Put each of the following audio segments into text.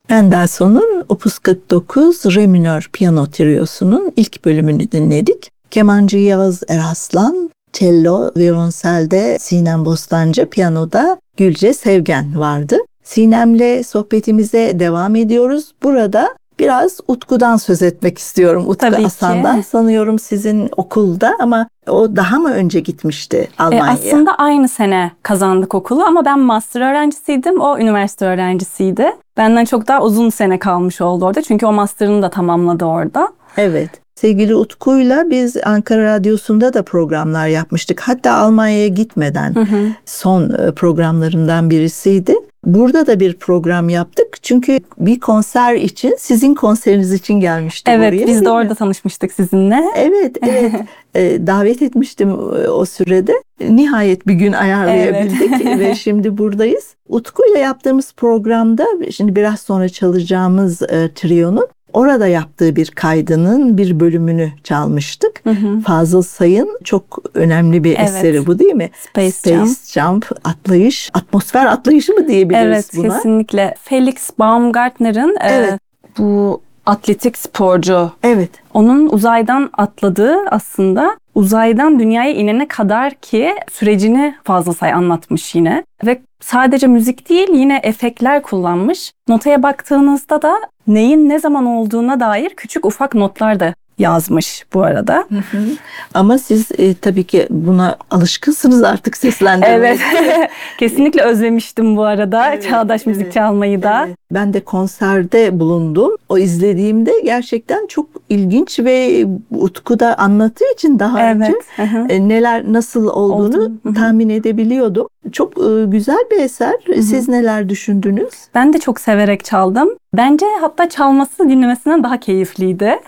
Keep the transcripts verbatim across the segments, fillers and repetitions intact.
Mendelssohn'un Opus kırk dokuz Re minör piyano triosunun ilk bölümünü dinledik. Kemancı Yağız Eraslan, cello, violonselde Sinem Bostancı, piyanoda Gülce Sevgen vardı. Sinem'le sohbetimize devam ediyoruz. Burada biraz Utku'dan söz etmek istiyorum. Utku Tabii Asan'dan. ki. Sanıyorum sizin okulda ama o daha mı önce gitmişti Almanya'ya? E, aslında aynı sene kazandık okulu ama ben master öğrencisiydim, o üniversite öğrencisiydi. Benden çok daha uzun sene kalmış oldu orada çünkü o master'ını da tamamladı orada. Evet. Sevgili Utku'yla biz Ankara Radyosu'nda da programlar yapmıştık. Hatta Almanya'ya gitmeden Hı hı. son programlarımdan birisiydi. Burada da bir program yaptık. Çünkü bir konser için, sizin konseriniz için gelmişti Evet, buraya. biz de orada tanışmıştık sizinle. Evet, evet. e, davet etmiştim o sürede. Nihayet bir gün ayarlayabildik evet. Ve şimdi buradayız. Utku'yla yaptığımız programda, şimdi biraz sonra çalacağımız e, trionun orada yaptığı bir kaydının bir bölümünü çalmıştık. Hı hı. Fazıl Say'ın çok önemli bir evet. eseri bu değil mi? Space, Space Jump. Jump, atlayış, atmosfer atlayışı mı diyebiliriz evet, buna? Evet, kesinlikle. Felix Baumgartner'ın evet. e, bu atletik sporcu. Evet. Onun uzaydan atladığı aslında uzaydan dünyaya inene kadar ki sürecini Fazıl Say anlatmış yine. Ve sadece müzik değil yine efektler kullanmış. Notaya baktığınızda da neyin ne zaman olduğuna dair küçük ufak notlar da yazmış bu arada. Hı hı. Ama siz e, tabii ki buna alışkınsınız artık seslendirmeye. Evet. Kesinlikle özlemiştim bu arada evet, çağdaş müzik evet, çalmayı da. Evet. Ben de konserde bulundum. O izlediğimde gerçekten çok ilginç ve Utku da anlattığı için daha evet. önce hı hı. E, neler nasıl olduğunu Oldu. tahmin edebiliyordum. Çok e, güzel bir eser. Hı hı. Siz neler düşündünüz? Ben de çok severek çaldım. Bence hatta çalması dinlemesinden daha keyifliydi.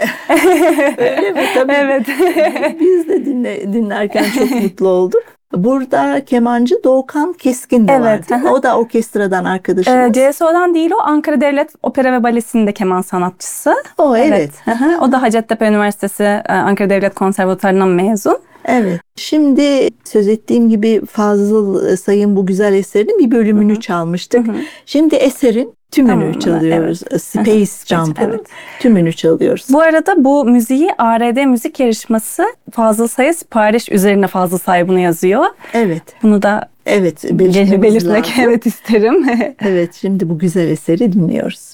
Öyle mi? Tabii. Evet. Biz de dinle, dinlerken çok mutlu olduk. Burada kemancı Doğukan Keskin de evet, vardı. O da orkestradan arkadaşımız. Ee, C S O'dan değil o. Ankara Devlet Opera ve Balesi'nde keman sanatçısı. O evet. evet. O da Hacettepe Üniversitesi Ankara Devlet Konservatuarı'ndan mezun. Evet. Şimdi söz ettiğim gibi Fazıl Say'ın bu güzel eserinin bir bölümünü Hı-hı. çalmıştık. Hı-hı. Şimdi eserin tümünü tamam, çalıyoruz. Evet. Space Jump'ın evet. tümünü çalıyoruz. Bu arada bu müziği A R D Müzik Yarışması Fazıl Say'a sipariş üzerine Fazıl Say bunu yazıyor. Evet. Bunu da evet belirtmek evet isterim. Evet, şimdi bu güzel eseri dinliyoruz.